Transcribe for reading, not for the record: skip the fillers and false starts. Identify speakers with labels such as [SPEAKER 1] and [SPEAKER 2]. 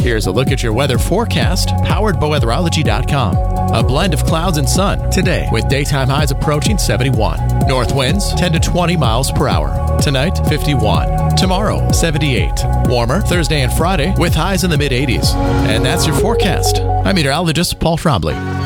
[SPEAKER 1] Here's a look at your weather forecast, powered by weatherology.com. A blend of clouds and sun today with daytime highs approaching 71. North winds 10 to 20 miles per hour. Tonight, 51. Tomorrow, 78. Warmer Thursday and Friday with highs in the mid-80s. And that's your forecast. I'm meteorologist Paul Trombley.